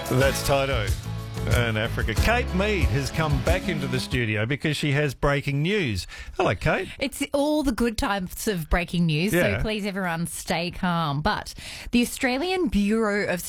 That's Toto in Africa. Kate Mead has come back into the studio because she has breaking news. Hello, Kate. It's all the good types of breaking news, Yeah. so please everyone stay calm. But the Australian Bureau of